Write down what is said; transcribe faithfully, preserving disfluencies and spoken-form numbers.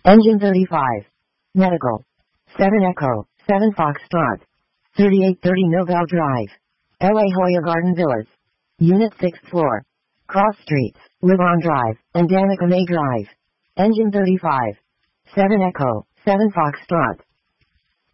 Engine thirty-five. Medical. seven Echo, seven Foxtrot. thirty-eight thirty Millvale Drive. L A Jolla Garden Villas. Unit sixth floor. Cross Streets, Livon Drive, and Danica May Drive. Engine thirty-five. seven Echo, seven Foxtrot.